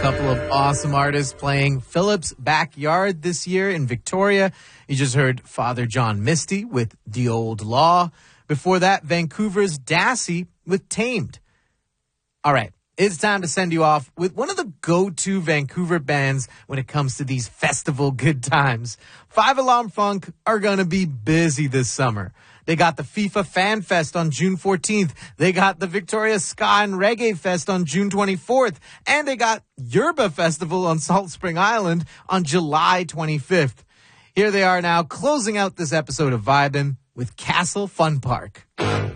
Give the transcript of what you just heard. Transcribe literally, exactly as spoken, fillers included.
couple of awesome artists playing Philip's Backyard this year in Victoria. You just heard Father John Misty with The Old Law. Before that, Vancouver's Dassey with Tamed. All right, it's time to send you off with one of the go-to Vancouver bands when it comes to these festival good times. Five Alarm Funk are going to be busy this summer. They got the FIFA Fan Fest on June fourteenth. They got the Victoria Ska and Reggae Fest on June twenty-fourth. And they got Yerba Festival on Salt Spring Island on July twenty-fifth. Here they are now closing out this episode of Vibin' with Castle Fun Park.